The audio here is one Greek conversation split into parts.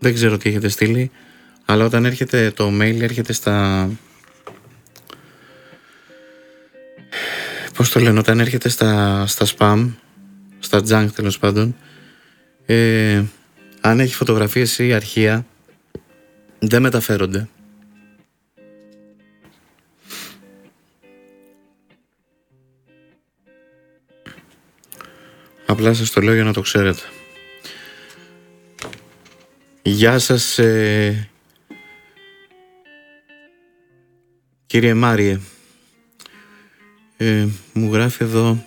Δεν ξέρω τι έχετε στείλει, αλλά όταν έρχεται το mail έρχεται στα... Πώς το λένε, όταν έρχεται στα spam, στα junk τέλος πάντων, αν έχει φωτογραφίες ή αρχεία, δεν μεταφέρονται. Απλά σας το λέω για να το ξέρετε. Γεια σας, κύριε Μάριε. Μου γράφει εδώ...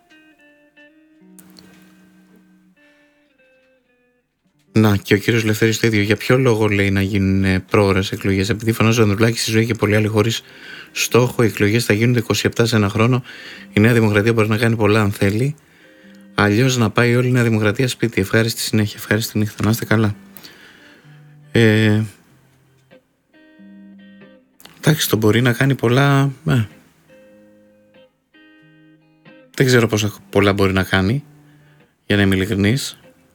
Να, και ο κύριος Λευτέρης το ίδιο. Για ποιο λόγο λέει να γίνουν πρόωρες εκλογές? Επειδή φανώς ο Ανδρουλάκης στη ζωή και πολλοί άλλοι χωρίς στόχο, οι εκλογές θα γίνονται 27 σε ένα χρόνο. Η Νέα Δημοκρατία μπορεί να κάνει πολλά αν θέλει. Αλλιώς να πάει όλη η Νέα Δημοκρατία σπίτι. Ευχάριστη συνέχεια, ευχάριστη νύχτα. Να είστε καλά. Εντάξει, το μπορεί να κάνει πολλά. Δεν ξέρω πόσα πολλά μπορεί να κάνει, για να είμαι ειλικρινής.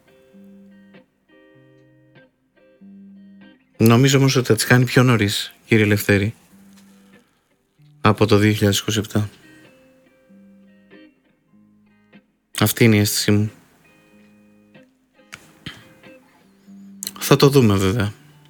Νομίζω όμως ότι θα τις κάνει πιο νωρίς, κύριε Λευτέρη, από το 2027. Αυτή είναι η αίσθηση μου. Θα το δούμε βέβαια.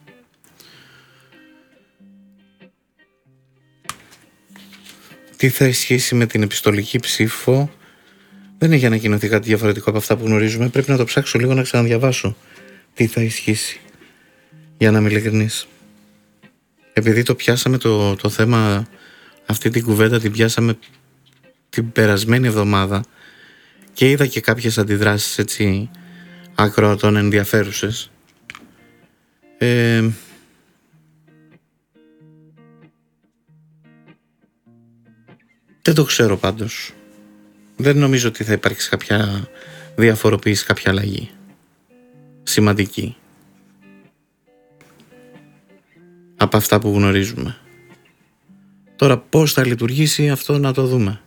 Τι θα ισχύσει με την επιστολική ψήφο? Δεν έχει ανακοινωθεί κάτι διαφορετικό από αυτά που γνωρίζουμε. Πρέπει να το ψάξω λίγο να ξαναδιαβάσω τι θα ισχύσει, για να είμαι ειλικρινής. Επειδή το πιάσαμε το θέμα, αυτή την κουβέντα την πιάσαμε την περασμένη εβδομάδα και είδα και κάποιες αντιδράσεις έτσι ακροατών ενδιαφέρουσες. Δεν το ξέρω πάντως. Δεν νομίζω ότι θα υπάρξει κάποια διαφοροποίηση, κάποια αλλαγή σημαντική από αυτά που γνωρίζουμε. Τώρα πώς θα λειτουργήσει αυτό να το δούμε.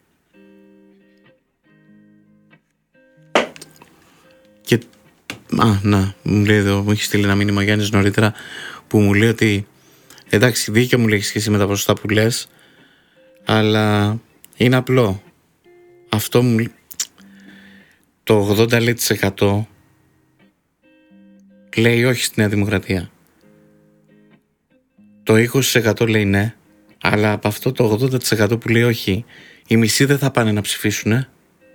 Και μου λέει εδώ, μου έχει στείλει ένα μήνυμα Γιάννης νωρίτερα που μου λέει ότι εντάξει, δίκιο μου λέει σχέση με τα ποσοστά που λες, αλλά είναι απλό. Αυτό μου το 80% λέει όχι στη Νέα Δημοκρατία. Το 20% λέει ναι, αλλά από αυτό το 80% που λέει όχι, οι μισοί δεν θα πάνε να ψηφίσουν.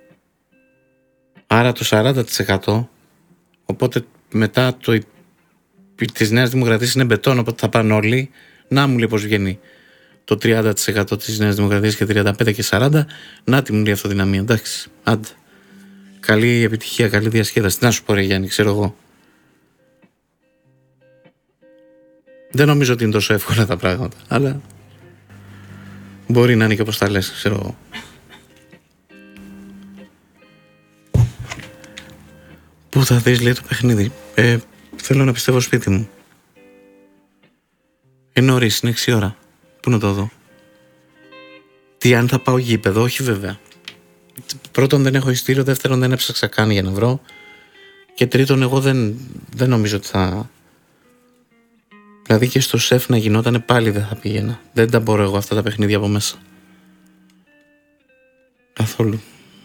Άρα το 40%, οπότε μετά της Νέας Δημοκρατίας είναι μπετόν, οπότε θα πάνε όλοι. Να μου λέει πως βγαίνει το 30% της Νέας Δημοκρατίας και 35% και 40%. Να τι μου λέει αυτοδυναμία, εντάξει, άντε. Καλή επιτυχία, καλή διασκέδαση. Να σου πω ρε Γιάννη, ξέρω εγώ. Δεν νομίζω ότι είναι τόσο εύκολα τα πράγματα, αλλά μπορεί να είναι και όπως τα λες, ξέρω εγώ. Πού θα δεις, λέει, το παιχνίδι? Θέλω να πιστεύω σπίτι μου. Είναι νωρίς, είναι 6 ώρα. Πού να το δω? Τι αν θα πάω γήπεδο? Όχι βέβαια. Πρώτον δεν έχω ειστήριο, δεύτερον δεν έψαξα καν για να βρω, και τρίτον εγώ δεν νομίζω ότι θα... Δηλαδή και στο σεφ να γινότανε πάλι δεν θα πήγαινα. Δεν τα μπορώ εγώ αυτά τα παιχνίδια από μέσα. Καθόλου.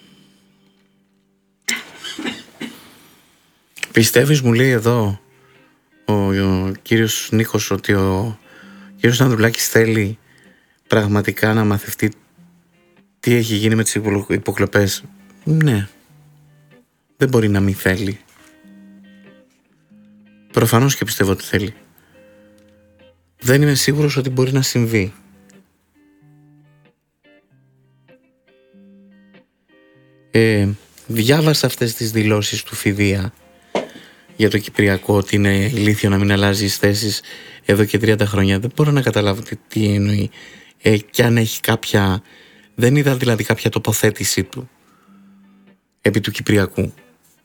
Πιστεύεις, μου λέει εδώ ο κύριος Νίκος, ότι ο κύριος Ανδρουλάκης θέλει πραγματικά να μαθευτεί τι έχει γίνει με τις υποκλοπές? Ναι. Δεν μπορεί να μην θέλει. Προφανώς και πιστεύω ότι θέλει. Δεν είμαι σίγουρος ότι μπορεί να συμβεί. Διάβασα αυτές τις δηλώσεις του Φιδεία για το Κυπριακό, ότι είναι ηλίθιο να μην αλλάζει τις θέσεις εδώ και 30 χρόνια. Δεν μπορώ να καταλάβω τι εννοεί. Και αν έχει κάποια... Δεν είδα δηλαδή κάποια τοποθέτηση του επί του Κυπριακού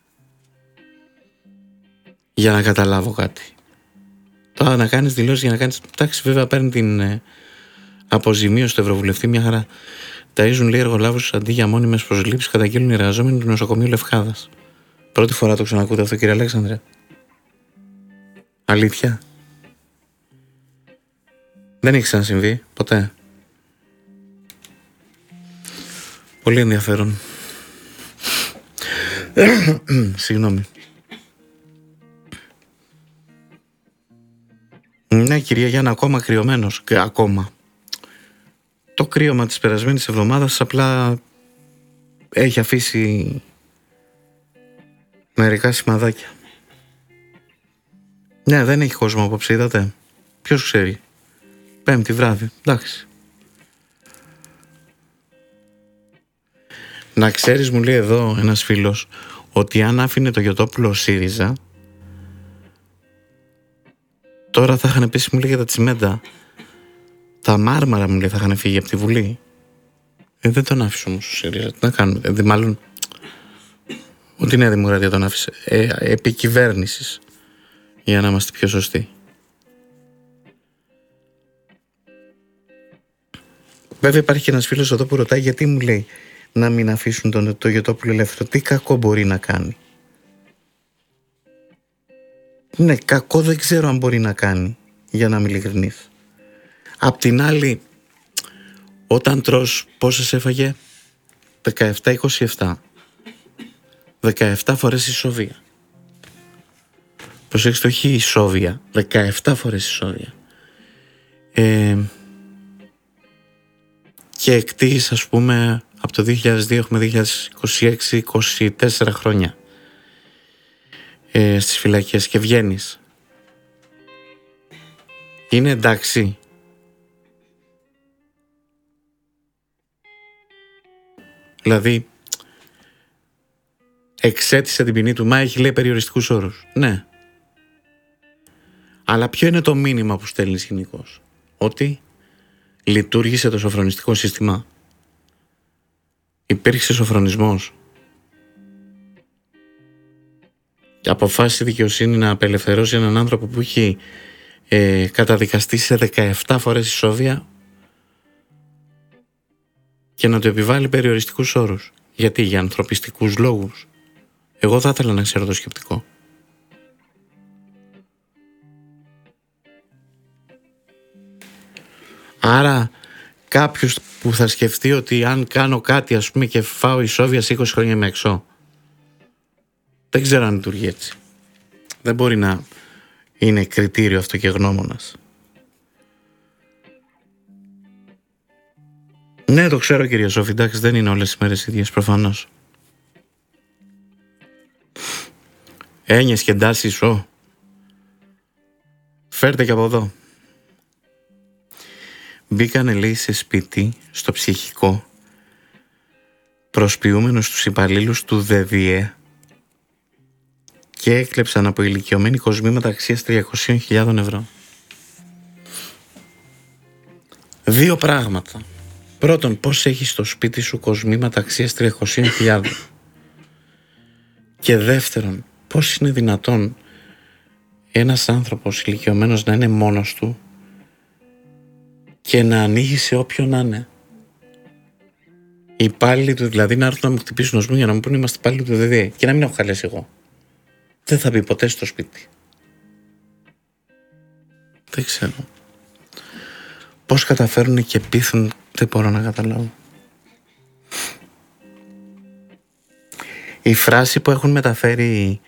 για να καταλάβω κάτι. Τώρα να κάνεις δηλώσεις για να κάνεις... Εντάξει, βέβαια παίρνει την αποζημίωση του Ευρωβουλευτή, μια χαρά. Ταΐζουν, λέει, εργολάβους αντί για μόνιμες προσλήψεις, καταγγείλουν οι εργαζόμενοι του νοσοκομείου Λευκάδας. Πρώτη φορά το ξανακούτε αυτό, κύριε Αλέξανδρε? Αλήθεια. Δεν έχει ξανασυμβεί ποτέ. Πολύ ενδιαφέρον. Συγγνώμη. Ναι, κυρία Γιάννα, ακόμα κρυωμένος. Ακόμα. Το κρύωμα της περασμένης εβδομάδας απλά έχει αφήσει μερικά σημαδάκια. Ναι, δεν έχει κόσμο απόψε, είδατε. Ποιος ξέρει. Πέμπτη βράδυ, εντάξει. Να ξέρεις, μου λέει εδώ ένας φίλος, ότι αν άφηνε το Γιωτόπουλο ΣΥΡΙΖΑ, τώρα θα είχαν επίσης, μου λέει, για τα τσιμέντα. Τα Μάρμαρα, μου λέει, θα είχαν φύγει από τη Βουλή. Δεν τον άφησε όμως ο ΣΥΡΙΖΑ. Τι να κάνουμε. Μάλλον ότι η Νέα Δημοκρατία τον άφησε. Επί κυβέρνησης. Για να είμαστε πιο σωστοί. Βέβαια υπάρχει και ένας φίλος εδώ που ρωτάει γιατί, μου λέει, να μην αφήσουν το Γιωτόπουλο ελεύθερο. Τι κακό μπορεί να κάνει. Ναι, κακό δεν ξέρω αν μπορεί να κάνει, για να είμαι ειλικρινής. Απ' την άλλη, όταν τρως, πόσες έφαγε? 17-27. 17 φορές ισόβια. Προσέξτε, όχι ισόβια, 17 φορές ισόβια. Και εκτείς, ας πούμε, από το 2002 έχουμε 2026, 24 χρόνια στις φυλακές και βγαίνεις. Είναι εντάξει? Δηλαδή εξέτησε την ποινή του, μα έχει, λέει, περιοριστικούς όρους. Ναι. Αλλά ποιο είναι το μήνυμα που στέλνεις γενικώς? Ότι λειτουργήσε το σοφρονιστικό σύστημα. Υπήρξε σοφρονισμός. Αποφάσισε η δικαιοσύνη να απελευθερώσει έναν άνθρωπο που έχει καταδικαστεί σε 17 φορές ισόβια και να του επιβάλλει περιοριστικούς όρους. Γιατί? Για ανθρωπιστικούς λόγους? Εγώ θα ήθελα να ξέρω το σκεπτικό. Άρα κάποιος που θα σκεφτεί ότι αν κάνω κάτι, ας πούμε, και φάω ισόβια σε 20 χρόνια είμαι έξω, δεν ξέρω αν λειτουργεί έτσι. Δεν μπορεί να είναι κριτήριο αυτό και γνώμονας. Ναι, το ξέρω, κυρία Σόφη, εντάξει, δεν είναι όλες οι μέρες ίδιες, προφανώς. Έννοιες και εντάσεις, φέρτε και από εδώ. Μπήκανε, λέει, σε σπίτι, στο ψυχικό, προσποιούμενος τους υπαλλήλους του ΔΔΕ και έκλεψαν από ηλικιωμένοι κοσμήματα αξίας 300.000 ευρώ. Δύο πράγματα. Πρώτον, πώς έχεις στο σπίτι σου κοσμήματα αξίας 300.000. Και δεύτερον, πώς είναι δυνατόν ένας άνθρωπος ηλικιωμένος να είναι μόνος του και να ανοίγει σε όποιον να είναι. Οι υπάλληλοι του, δηλαδή, να έρθουν να μου χτυπήσουν ως μου για να μου πούνε είμαστε υπάλληλοι του ΔΔΕ και να μην έχω χαλέσει εγώ. Δεν θα μπει ποτέ στο σπίτι. Δεν ξέρω. Πώς καταφέρουν και πείθουν, δεν μπορώ να καταλάβω. Η φράση που έχουν μεταφέρει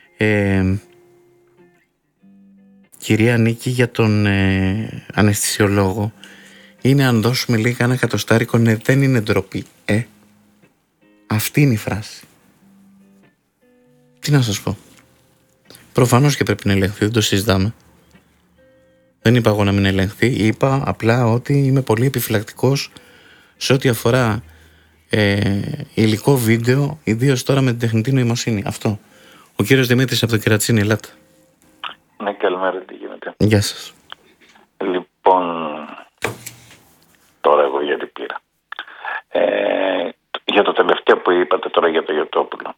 κυρία Νίκη για τον αναισθησιολόγο είναι αν δώσουμε λίγα ένα εκατοστάρικο, ναι, δεν είναι ντροπή. Αυτή είναι η φράση. Τι να σας πω. Προφανώς και πρέπει να ελεγχθεί, δεν το συζητάμε. Δεν είπα εγώ να μην ελεγχθεί, είπα απλά ότι είμαι πολύ επιφυλακτικός σε ό,τι αφορά υλικό βίντεο, ιδίως τώρα με την τεχνητή νοημοσύνη. Αυτό. Ο κύριος Δημήτρης από το Κερατσίνι, ελάτε. Ναι, καλημέρα, τι γίνεται? Γεια σας. Λοιπόν, τώρα εγώ γιατί πήρα. Για το τελευταίο που είπατε τώρα για το Γιωτόπουλο.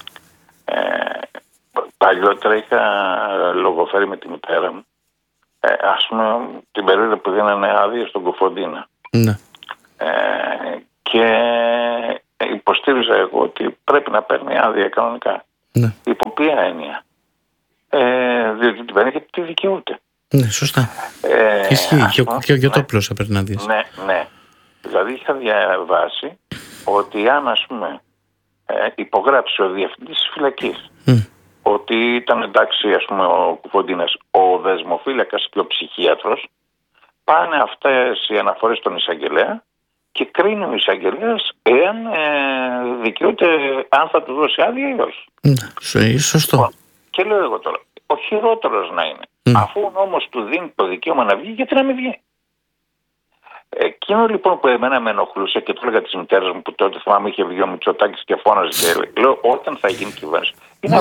Παλιότερα είχα λογοφέρει με τη μητέρα μου. Ας πούμε την περίοδο που δίνανε άδεια στον Κοφοντίνα. Ναι. Και υποστήριζα εγώ ότι πρέπει να παίρνει άδεια κανονικά. Ναι. Υπό ποια έννοια? διότι την παίρνει γιατί τη δικαιούται. Ναι, σωστά. Ισχύει. Και ο Γιωτόπουλος έπαιρνε άδειες. Ναι. Δηλαδή είχα διαβάσει ότι αν, ας πούμε, υπογράψει ο διευθυντής της φυλακής ότι ήταν εντάξει, ας πούμε, ο Κουφοντίνας, ο δεσμοφύλακας και ο ψυχίατρος, πάνε αυτές οι αναφορές στον εισαγγελέα και κρίνει ο εισαγγελέας εάν δικαιούται, αν θα του δώσει άδεια ή όχι. Ναι, σωστό. Και λέω εγώ τώρα, ο χειρότερος να είναι, αφού ο νόμος του δίνει το δικαίωμα να βγει, γιατί να μην βγει. Εκείνο λοιπόν που εμένα με ενοχλούσε και το έλεγα της μητέρας μου που τότε θυμάμαι είχε βγει ο Μητσοτάκης και φώναζε και λέω όταν θα γίνει κυβέρνηση. Είναι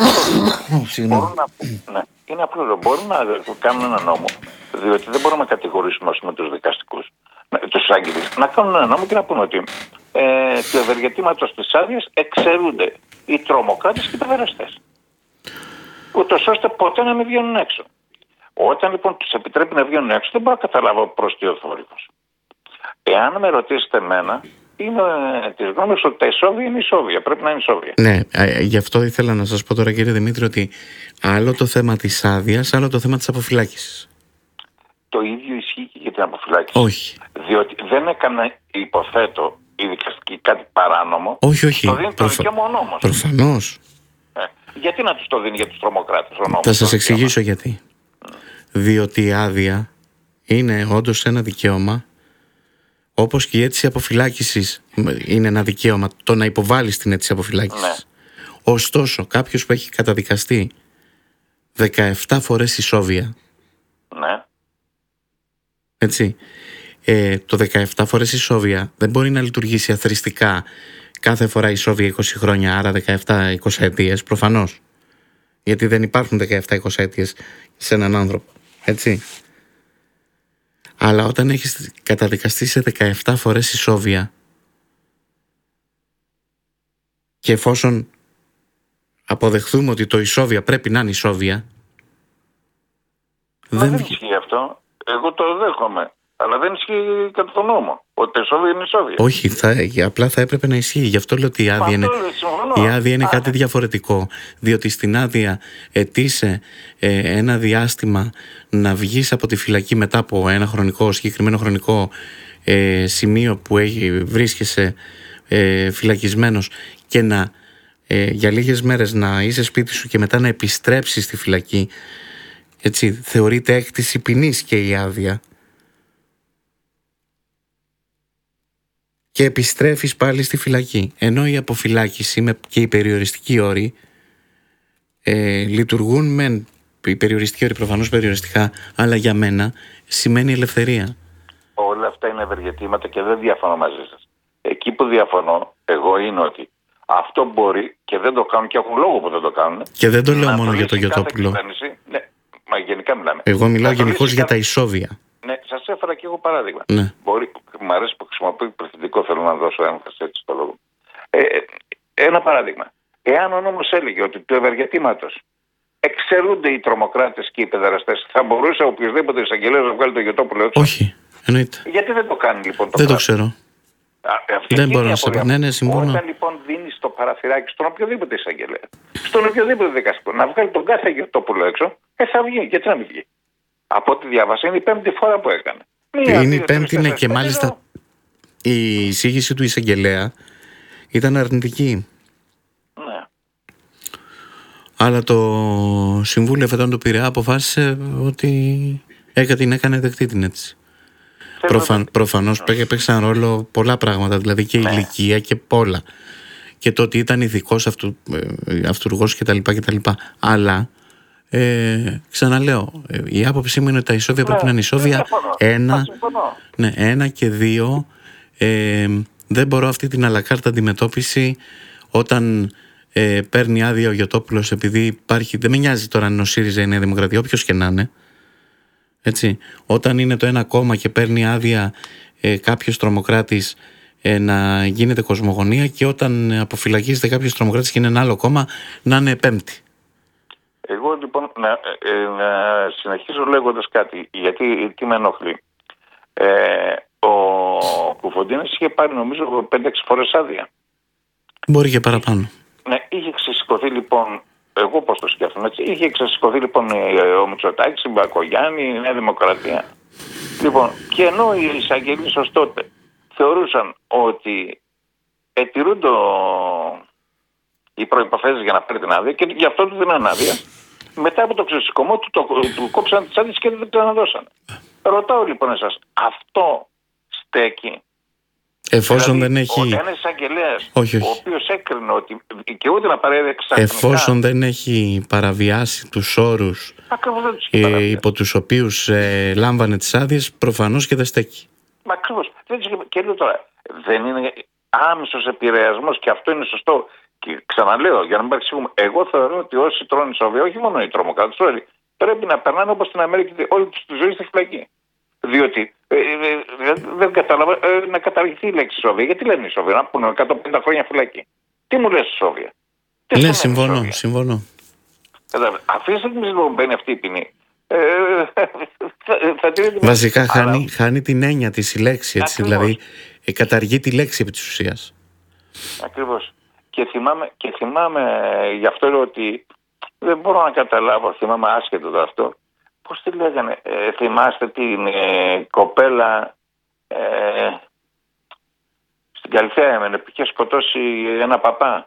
απλό. Μπορούν να κάνουν ένα νόμο, διότι δεν μπορούμε να κατηγορήσουμε με τους δικαστικούς, τους εισαγγελείς, να κάνουν ένα νόμο και να πούνε ότι του ευεργετήματος της άδειας εξαιρούνται οι τρομοκράτες και οι παιδεραστές. Ούτως ώστε ποτέ να μην βγαίνουν έξω. Όταν λοιπόν τους επιτρέπει να βγαίνουν έξω, δεν μπορώ να καταλάβω προς τι ο θόρυβος. Εάν με ρωτήσετε εμένα, είμαι της γνώμης ότι τα ισόβια είναι ισόβια. Πρέπει να είναι ισόβια. Ναι, γι' αυτό ήθελα να σας πω τώρα, κύριε Δημήτρη, ότι άλλο το θέμα της άδειας, άλλο το θέμα της αποφυλάκησης. Το ίδιο ισχύει και για την αποφυλάκηση. Όχι. Διότι δεν έκανε, υποθέτω, η δικαστική κάτι παράνομο. Όχι. Το δίνει το δικαίωμα ο νόμος. Προφανώς. Γιατί να τους το δίνει για τους τρομοκράτες ο νόμος? Θα σας εξηγήσω γιατί. Διότι η άδεια είναι όντως ένα δικαίωμα, όπως και η αίτηση αποφυλάκησης είναι ένα δικαίωμα, το να υποβάλεις την αίτηση αποφυλάκησης. Ναι. Ωστόσο, κάποιος που έχει καταδικαστεί 17 φορές ισόβια, ναι. Έτσι, το 17 φορές ισόβια δεν μπορεί να λειτουργήσει αθροιστικά κάθε φορά ισόβια 20 χρόνια, άρα 17-20 ετίες, προφανώς. Γιατί δεν υπάρχουν 17-20 ετίες σε έναν άνθρωπο, έτσι. Αλλά όταν έχεις καταδικαστεί σε 17 φορές ισόβια και εφόσον αποδεχθούμε ότι το ισόβια πρέπει να είναι ισόβια, δεν ισχύει αυτό. Εγώ το δέχομαι. Αλλά δεν ισχύει κατά τον νόμο. Ότι τα ισόβια είναι ισόβια. Όχι, απλά θα έπρεπε να ισχύει. Γι' αυτό λέω ότι η άδεια είναι κάτι διαφορετικό. Διότι στην άδεια αιτείσαι ένα διάστημα να βγεις από τη φυλακή μετά από ένα συγκεκριμένο χρονικό σημείο που βρίσκεσαι φυλακισμένος και για λίγες μέρες να είσαι σπίτι σου και μετά να επιστρέψεις στη φυλακή. Έτσι, θεωρείται έκτηση ποινής και η άδεια. Και επιστρέφεις πάλι στη φυλακή. Ενώ η αποφυλάκηση και οι περιοριστικοί όροι λειτουργούν με οι περιοριστικοί όροι προφανώς περιοριστικά, αλλά για μένα σημαίνει ελευθερία. Όλα αυτά είναι ευεργετήματα και δεν διαφωνώ μαζί σας. Εκεί που διαφωνώ εγώ είναι ότι αυτό μπορεί και δεν το κάνουν και έχουν λόγο που δεν το κάνουν. Και δεν το λέω μόνο για το Γιωτόπουλο. Ναι, μα γενικά μιλάμε. Εγώ μιλάω γενικώς για τα ισόβια. Ναι, σας έφερα και εγώ παράδειγμα. Ναι. Μ' αρέσει που χρησιμοποιεί πληθυντικό, θέλω να δώσω έμφαση έτσι στο λόγο. Ένα παράδειγμα. Εάν ο νόμος έλεγε ότι του ευεργετήματος εξαιρούνται οι τρομοκράτες και οι παιδεραστές, θα μπορούσε οποιοδήποτε εισαγγελέας να βγάλει το Γιωτόπουλο έξω? Όχι, εννοείται. Γιατί δεν το κάνει λοιπόν το Δεν το ξέρω. Δεν μπορώ να σε πω. Ναι, συμφωνώ. Όταν λοιπόν δίνει το παραθυράκι στον οποιοδήποτε εισαγγελέα, στον οποιοδήποτε δικαστικό, να βγάλει τον κάθε Γιωτόπουλο έξω, θα βγει. Γιατί να μην βγει? Από ό,τι διάβασα, είναι η 5η φορά που έκανε. Είναι η 5η, ναι, και μάλιστα η εισήγηση του εισαγγελέα ήταν αρνητική. Ναι. Αλλά το Συμβούλιο Εφετών του Πειραιά αποφάσισε ότι την έκανε δεκτή την αίτηση. Προφανώς παίξαν ρόλο πολλά πράγματα, δηλαδή και η ηλικία και πολλά. Και το ότι ήταν ειδικός αυτούργος κτλ. Αλλά ξαναλέω, η άποψή μου είναι ότι τα ισόβια πρέπει να είναι ισόβια. Ένα και δύο, δεν μπορώ αυτή την αλακάρτα αντιμετώπιση όταν παίρνει άδεια ο Γιωτόπουλος επειδή υπάρχει. Δεν με νοιάζει τώρα αν είναι ο ΣΥΡΙΖΑ ή η Νέα Δημοκρατία, όποιος και να είναι. Έτσι, όταν είναι το ένα κόμμα και παίρνει άδεια κάποιος τρομοκράτης να γίνεται κοσμογονία, και όταν αποφυλακίζεται κάποιος τρομοκράτης και είναι ένα άλλο κόμμα να είναι πέμπτη. Εγώ λοιπόν να συνεχίσω λέγοντας κάτι, γιατί τι με ενοχλεί. Ο Κουφοντίνας είχε πάρει νομίζω 5-6 φορές άδεια. Μπορεί και παραπάνω. Ναι, είχε ξεσηκωθεί λοιπόν εγώ πώς το σκέφτομαι έτσι, είχε εξασηκωθεί λοιπόν ο Μητσοτάκης, η Μπακογιάννη, η Νέα Δημοκρατία. Λοιπόν, και ενώ οι εισαγγελείς ως τότε θεωρούσαν ότι τηρούνται οι προϋποθέσεις για να πάρει την άδεια και γι' αυτό του δίναν άδεια, μετά από το ξεσηκωμό του κόψαν τις άδειες και δεν ξαναδώσαν. Ρωτάω λοιπόν εσάς, αυτό στέκει? Εφόσον δηλαδή, δεν έχει. Ένας εισαγγελέας, όχι. ο οποίος έκρινε ότι δικαιούται να παρέχει ξαφνικά. Εφόσον δεν έχει παραβιάσει τους όρους υπό τους οποίους λάμβανε τις άδειες, προφανώς και δεν στέκει. Μα ακριβώς. Και λέω τώρα, δεν είναι άμεσος επηρεασμός και αυτό είναι σωστό. Και ξαναλέω, για να μην παρεξηγούμε, εγώ θεωρώ ότι όσοι τρώνε ισόβια, όχι μόνο οι τρομοκράτες, όλοι, πρέπει να περνάνε όπως στην Αμερική όλη τους τη ζωή στη φυλακή. Διότι δεν κατάλαβα να καταργηθεί η λέξη ισόβια. Γιατί λένε ισόβια, να πούνε 150 χρόνια φυλακή. Τι μου λες ισόβια? Ναι, συμφωνώ. Αφήστε την λίγο μπαίνει αυτή η ποινή. Βασικά χάνει την έννοια της η λέξη, έτσι, δηλαδή καταργεί τη λέξη επί της ουσίας. Ακριβώς. Και θυμάμαι, γι' αυτό λέω ότι δεν μπορώ να καταλάβω, θυμάμαι άσχετο το αυτό, πώς τη λέγανε, θυμάστε την κοπέλα στην Καλυθέα έμενε, που είχε σκοτώσει ένα παπά.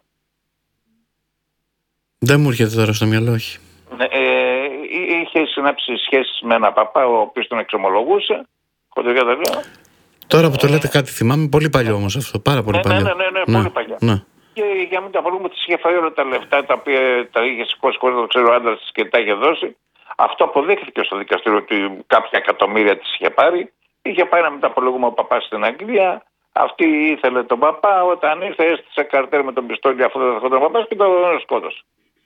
Δεν μου έρχεται τώρα στο μυαλό, όχι. Είχε συνάψει σχέσεις με ένα παπά, ο οποίος τον εξομολογούσε. Τώρα που το λέτε κάτι θυμάμαι, πολύ παλιό όμως αυτό, πάρα πολύ παλιό. Ναι, πολύ παλιό. Ναι. Και για μην τα απολύγουμε, της είχε φάει όλα τα λεφτά τα οποία τα είχε σηκώσει χωρίς να το ξέρω ο άντρας της και τα είχε δώσει. Αυτό αποδείχθηκε στο δικαστήριο ότι κάποια εκατομμύρια της είχε πάρει. Είχε πάει να μεταπολογούμε ο παπάς στην Αγγλία. Αυτή ήθελε τον παπά. Όταν ήρθε, έστησε καρτέρ με τον πιστόλι αφού δεν δεχόταν ο παπάς και τον σκότωσε.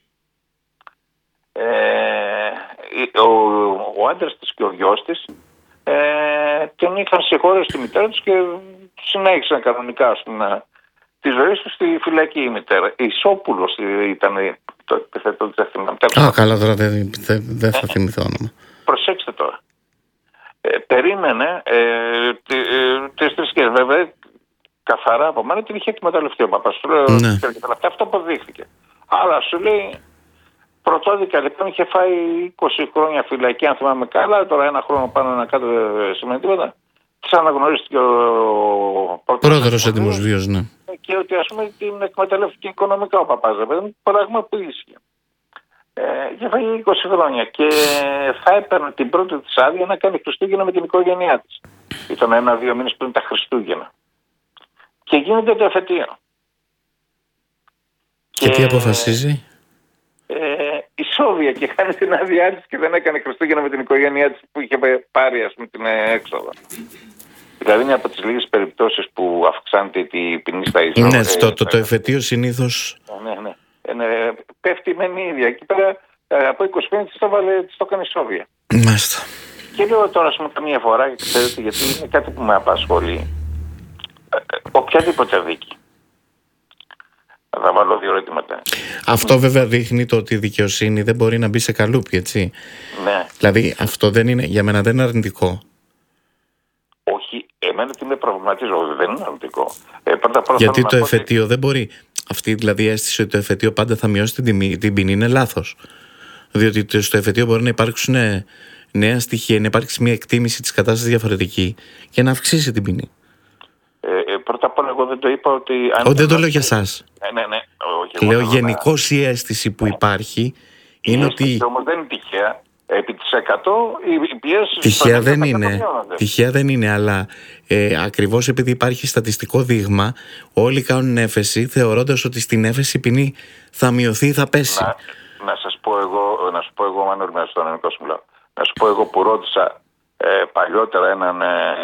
Ο άντρας της και ο γιος της τον είχαν συγχωρέσει στη μητέρα τους και συνέχισαν κανονικά τη ζωή του στη φυλακή η μητέρα. Η Σόπουλος ήταν το επιθέτω της εθνικής. Καλά, τώρα δεν θα θυμηθώ όνομα. Προσέξτε τώρα. Περίμενε τις θρησκείες. Βέβαια, καθαρά από μένα την είχε εκμεταλλευτεί ο παπάς. Αυτό αποδείχθηκε. Αλλά σου λέει, πρωτόδικα λοιπόν είχε φάει 20 χρόνια φυλακή, αν θυμάμαι καλά. Τώρα ένα χρόνο πάνω να κάτω δεν σημαίνει τίποτα. Της αναγνωρίστηκε ο πρόεδρος έτοιμος βίος, ναι. Και ότι ας πούμε την εκμεταλλεύτηκε οικονομικά ο παπάς, πράγμα που ίσχυε. Είχε φάει 20 χρόνια και θα έπαιρνε την πρώτη της άδεια να κάνει Χριστούγεννα με την οικογένειά της. Ήταν 1-2 μήνες πριν τα Χριστούγεννα. Και γίνεται το εφετείο. Και τι αποφασίζει? Ισόβια και κάνει την άδειά της και δεν έκανε Χριστούγεννα με την οικογένειά της που είχε πάρει, ας πούμε, την έξοδο. Δηλαδή είναι από τις λίγες περιπτώσεις που αυξάνεται η ποινή στα ισόβια. Ναι, το εφετείο συνήθως. Ναι. Πέφτει μεν η ίδια. Εκεί πέρα από 25 της το έκανε ισόβια. Μάλιστα. Και λέω τώρα, ας πούμε, καμία φορά, ξέρετε, γιατί είναι κάτι που με απασχολεί. Οποιαδήποτε δίκη. Θα βάλω 2 ερωτήματα. Αυτό βέβαια δείχνει το ότι η δικαιοσύνη δεν μπορεί να μπει σε καλούπι, έτσι. Ναι. Δηλαδή αυτό δεν είναι, για μένα δεν είναι αρνητικό. Όχι, εμένα τι με προβληματίζει, δεν είναι αρνητικό. Γιατί το εφετείο δεν μπορεί. Αυτή δηλαδή η αίσθηση ότι το εφετείο πάντα θα μειώσει την ποινή είναι λάθος. Διότι στο εφετείο μπορεί να υπάρξουν νέα στοιχεία, να υπάρξει μια εκτίμηση της κατάστασης διαφορετική και να αυξήσει την ποινή. Πρώτα απ' όλα, εγώ δεν το είπα ότι. Δεν το λέω για εσάς. Ναι. Λέω γενικώς η αίσθηση που υπάρχει είναι ότι. Όμως δεν είναι τυχαία. Επί της 100 οι πιέσεις. Τυχαία δεν είναι, αλλά ακριβώς επειδή υπάρχει στατιστικό δείγμα, όλοι κάνουν έφεση θεωρώντας ότι στην έφεση η ποινή θα μειωθεί ή θα πέσει. Να σας πω εγώ, Μανώλη, στον ελληνικό σου μιλάω. Να σου πω εγώ που ρώτησα παλιότερα έναν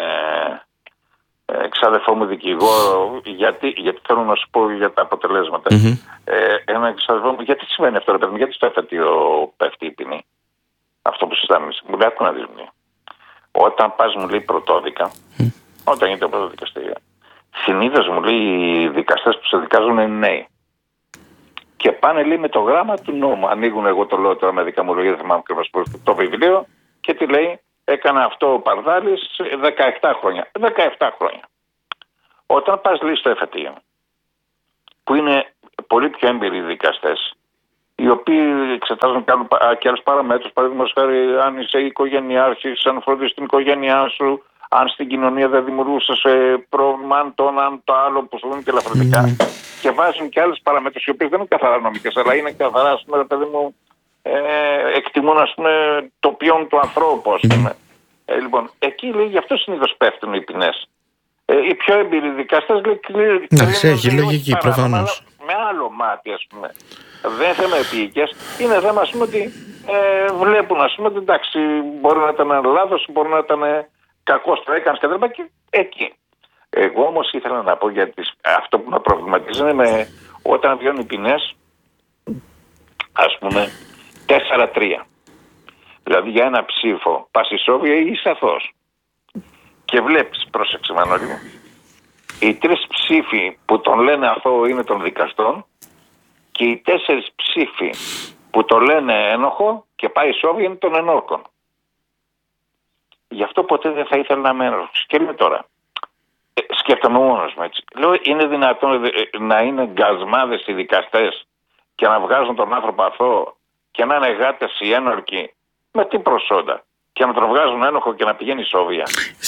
εξάδελφό μου δικηγόρο, γιατί θέλω να σου πω για τα αποτελέσματα. Ένα εξάδελφό μου, γιατί σημαίνει αυτό, ρε παιδί μου, γιατί στο εφετείο πέφτει η ποινή? Αυτό που συζητάμε εμείς. Μου λέει, άκου να δεις, μου λέει. Όταν πας, μου λέει, πρωτόδικα, όταν γίνεται πρώτο δικαστήριο, συνήθως, μου λέει, οι δικαστές που σε δικάζουν είναι νέοι. Και πάνε, λέει, με το γράμμα του νόμου. Ανοίγουν, εγώ το λέω τώρα με δικά μου λόγια, δεν θυμάμαι ακριβώς το βιβλίο, και τι λέει, έκανα αυτό ο Παρδάλης 17 χρόνια. 17 χρόνια. Όταν πας, λέει, στο εφετείο, που είναι πολύ πιο έμπειροι δικαστές, οι οποίοι εξετάζουν και άλλους παραμέτρους, παραδείγματος χάρη αν είσαι οικογενειάρχης, αν φροντίζεις την οικογένειά σου, αν στην κοινωνία δεν δημιουργούσες πρόβλημα, αν το άλλο που σου δίνει και ελαφρυντικά. Και βάζουν και άλλες παραμέτρους, οι οποίες δεν είναι καθαρά νομικές, αλλά είναι καθαρά, ας πούμε, παιδί μου, εκτιμούν, ας πούμε, το ποιόν του ανθρώπου, ας πούμε. Λοιπόν, εκεί λέει, γι' αυτό συνήθως πέφτουν οι ποινές. Οι πιο εμπειροί δικαστές λέει. Εντάξει, έχει λογική, προφανώς. Με άλλο μάτι, ας πούμε. Δεν είναι θέμα επίοικες. Είναι θέμα, ας πούμε, ότι βλέπουν, ας πούμε, ότι εντάξει, μπορεί να ήταν λάθος, μπορεί να ήταν κακός το έκανες και δεν και εκεί. Εγώ όμως ήθελα να πω γιατί αυτό που με προβληματίζει είναι όταν βγαίνουν οι ποινές, ας πούμε, 4-3. Δηλαδή για ένα ψήφο πας ισόβια ή είσαι αθώος. Και βλέπεις, πρόσεξε Μανώλη μου, οι 3 ψήφοι που τον λένε αθώο είναι των δικαστών και οι 4 ψήφοι που το λένε ένοχο και πάει ισόβια είναι των ενόρκων. Γι' αυτό ποτέ δεν θα ήθελα να είμαι ένοχος. Και λέω τώρα, σκέφτομαι μόνος μου έτσι. Λέω, είναι δυνατόν να είναι γκασμάδες οι δικαστές και να βγάζουν τον άνθρωπο αθώο και να είναι γάτες οι ένορκοι με τι προσόντα και να τον βγάζουν ένοχο και να πηγαίνει ισόβια.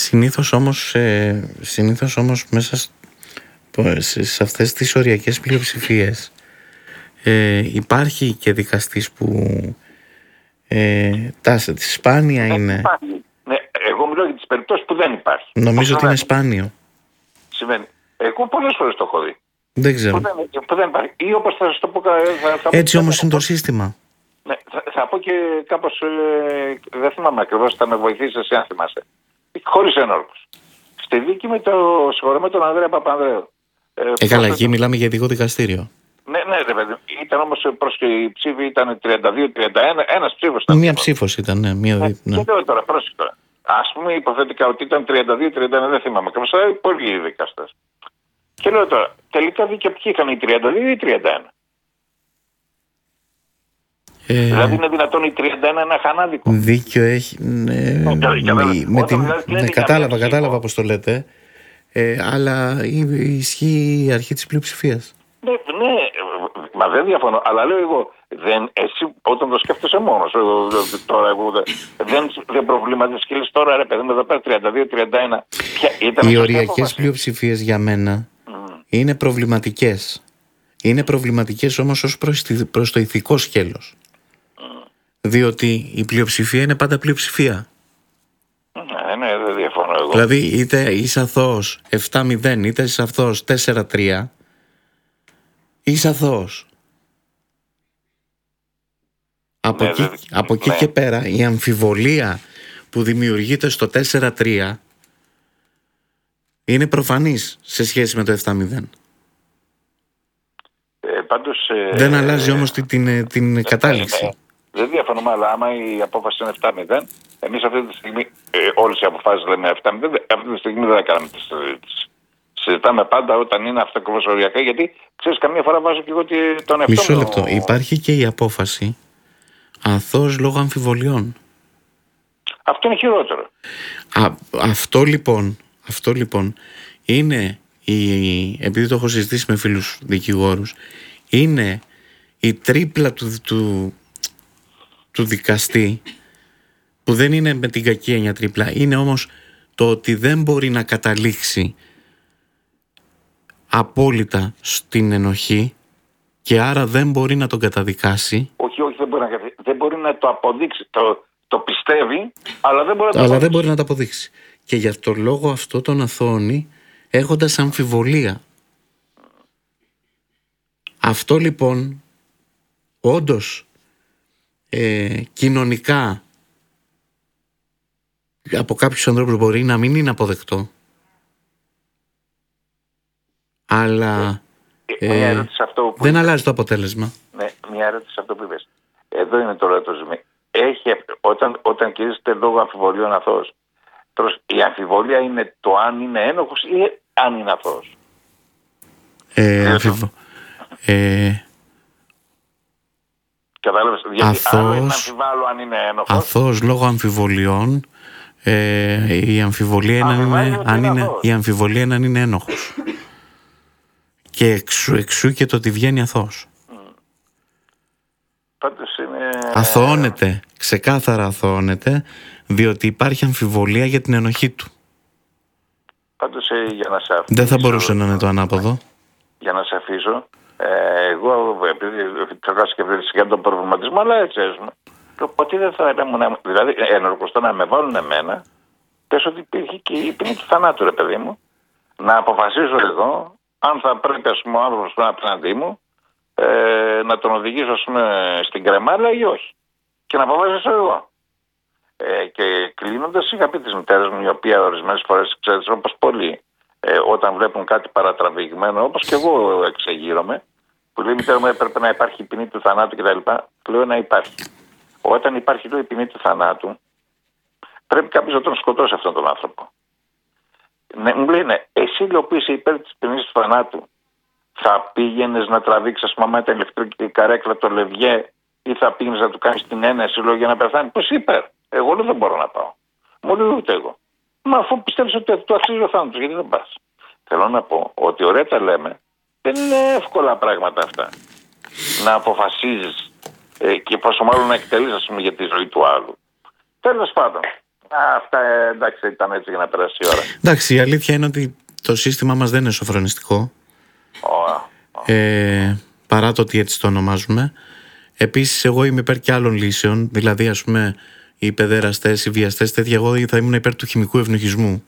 Συνήθως όμως μέσα σε αυτές τις οριακές πλειοψηφίες υπάρχει και δικαστής που τάσεται. Σπάνια είναι. Ναι, εγώ μιλάω για τις περιπτώσεις που δεν υπάρχει. Νομίζω ότι είναι σπάνιο. Σημαίνει. Εγώ πολλές φορές το έχω δει. Δεν ξέρω. Που δεν υπάρχει. Ή όπως θα σας το πω. Έτσι όμως είναι το σύστημα. Ναι, θα πω και κάπως, δεν θυμάμαι ακριβώς, θα με βοηθήσει εσύ αν θυμάσαι. Χωρίς ενόρκους. Στη δίκη με το συγχωρεμένο τον Ανδρέα Παπανδρέου. Καλά, εκεί μιλάμε για ειδικό δικαστήριο. Ναι, ρε παιδί. Ήταν όμως η ψήφη ήταν 32-31, ένας ψήφος ήταν. Μία ψήφος ήταν, ναι. Και λέω τώρα, πρόσεχε τώρα. Ας πούμε υποθετικά ότι ήταν 32-31, δεν θυμάμαι ακριβώς, πολλοί οι δικαστές. Και λέω τώρα, τελικά δίκαια ποιοι είχαν οι 32 ή 31. Δηλαδή είναι δυνατόν οι 31 να είχαν άδικο. Δίκιο έχει. Κατάλαβα πώς το λέτε. Αλλά ισχύει η αρχή της πλειοψηφίας. Ναι, μα δεν διαφωνώ. Αλλά λέω εγώ, εσύ όταν το σκέφτεσαι μόνος, τώρα δεν προβληματίζεις και λες τώρα ρε παιδί μου εδώ πέρα 32-31. Οι οριακές πλειοψηφίες για μένα είναι προβληματικές. Είναι προβληματικές όμως ως προς το ηθικό σκέλος. Διότι η πλειοψηφία είναι πάντα πλειοψηφία. Ναι, δεν διαφωνώ εγώ. Δηλαδή είτε είσαι αθώος 7-0 είτε είσαι αθώος 4-3, είσαι αθώος. Από εκεί και πέρα η αμφιβολία που δημιουργείται στο 4-3 είναι προφανής σε σχέση με το 7-0. Πάντως, δεν αλλάζει όμως την κατάληξη. Δεν διαφωνούμε, αλλά άμα η απόφαση είναι 7-0, εμείς αυτή τη στιγμή, όλες οι αποφάσεις λέμε 7-0, αυτή τη στιγμή δεν θα κάνουμε τη συζήτηση. Συζητάμε πάντα όταν είναι αυτά ακριβώς οριακά, γιατί ξέρεις, καμία φορά βάζω και εγώ τον εαυτό μου. Μισό λεπτό. Υπάρχει και η απόφαση αθώος λόγω αμφιβολιών. Αυτό είναι χειρότερο. Αυτό λοιπόν είναι, επειδή το έχω συζητήσει με φίλους δικηγόρους, είναι η τρίπλα του δικαστή, που δεν είναι με την κακή έννοια τρίπλα, είναι όμως το ότι δεν μπορεί να καταλήξει απόλυτα στην ενοχή και άρα δεν μπορεί να τον καταδικάσει. Όχι, δεν μπορεί να το αποδείξει. Το πιστεύει, αλλά δεν μπορεί να το αποδείξει. Και για το λόγο αυτό τον αθώωνει έχοντας αμφιβολία. Αυτό λοιπόν όντως κοινωνικά από κάποιους ανθρώπους μπορεί να μην είναι αποδεκτό, αλλά δεν αλλάζει το αποτέλεσμα. Ναι, μια ερώτηση σε αυτό που είπες. Εδώ είναι τώρα το ζημί. Όταν κηρύσσεται λόγω αμφιβολίων αθώος, η αμφιβολία είναι το αν είναι ένοχος ή αν είναι αθώος. Κατάλαβες, γιατί άλλο είναι να αμφιβάλλω αν είναι ένοχος. Αθώος λόγω αμφιβολιών, η αμφιβολία είναι αν είναι ένοχος. Και εξού και το ότι βγαίνει αθώος. Πάντως είναι... Αθωώνεται, ξεκάθαρα αθωώνεται, διότι υπάρχει αμφιβολία για την ενοχή του. Πάντως για να σε αφήσω... Δεν θα μπορούσε να είναι το ανάποδο. Για να σε αφήσω, εγώ επειδή θέλω να σκεφτείς για τον προβληματισμό, αλλά έτσι έζουμε. Οπότε δεν θα ήμουν, δηλαδή ενορκωστώ να με βάλουν εμένα, πες ότι υπήρχε και η ποινή του θανάτου, ρε παιδί μου, να αποφασίζω εγώ αν θα πρέπει, ας πούμε, ο άνθρωπος που είναι απέναντί μου να τον οδηγήσω, ας πούμε, στην κρεμάλα ή όχι. Και να αποφασίσω εγώ. Και κλείνοντας, είχα πει της μητέρας μου, η οποία ορισμένες φορές, ξέρεις, όπως πολλοί, όταν βλέπουν κάτι παρατραβηγμένο, όπως και εγώ εξεγείρομαι, που λέει η μητέρα μου έπρεπε να υπάρχει η ποινή του θανάτου κτλ. Λέω να υπάρχει. Όταν υπάρχει, λέω, η ποινή του θανάτου, πρέπει κάποιος να τον σκοτώσει αυτόν τον άνθρωπο. Ναι, μου λένε, εσύ, λέω, που είσαι υπέρ της ποινής του θανάτου, θα πήγαινες να τραβήξεις, ας πούμε, τα ηλεκτρική καρέκλα το λευγέ, ή θα πήγαινες να του κάνεις την ένεση, λέω, για να πεθάνει? Πώς υπέρ? Εγώ, λέω, δεν μπορώ να πάω. Μου λέει ούτε εγώ. Μα αφού πιστεύεις ότι του αξίζει ο θάνατος, γιατί δεν πας? Θέλω να πω ότι ωραία τα λέμε, δεν είναι εύκολα πράγματα αυτά. Να αποφασίζεις και πόσο μάλλον να εκτελείς, ας πούμε, για τη ζωή του άλλου. Τέλος πάντων. Αυτά εντάξει ήταν έτσι για να περάσει η ώρα. Εντάξει, η αλήθεια είναι ότι το σύστημά μας δεν είναι σοφρονιστικό. Παρά το ότι έτσι το ονομάζουμε. Επίσης, εγώ είμαι υπέρ και άλλων λύσεων. Δηλαδή, ας πούμε, οι παιδεραστές, οι βιαστές, τέτοια, εγώ θα ήμουν υπέρ του χημικού ευνοχισμού.